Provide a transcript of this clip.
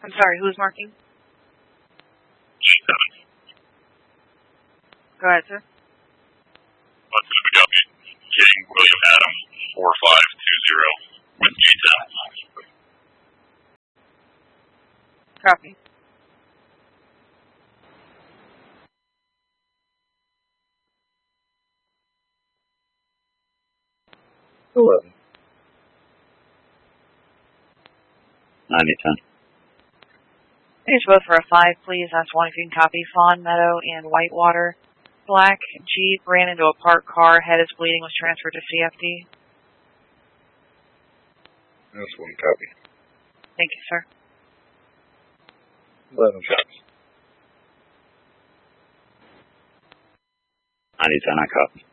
I'm sorry, who's marking? G7. Go ahead, sir. What's going to be copy? King William Adam 4520 with G7. Copy. Hello. 9010. Here's both for a 5, please. That's one if you can copy. Fawn Meadow and Whitewater. Black Jeep ran into a parked car. Head is bleeding. Was transferred to CFD. That's one copy. Thank you, sir. 11 shots. 9010, I copy.